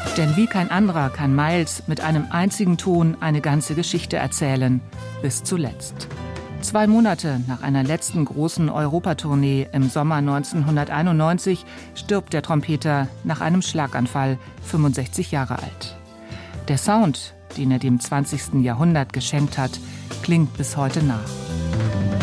Denn wie kein anderer kann Miles mit einem einzigen Ton eine ganze Geschichte erzählen, bis zuletzt. 2 Monate nach einer letzten großen Europatournee im Sommer 1991 stirbt der Trompeter nach einem Schlaganfall, 65 Jahre alt. Der Sound, den er dem 20. Jahrhundert geschenkt hat, klingt bis heute nach.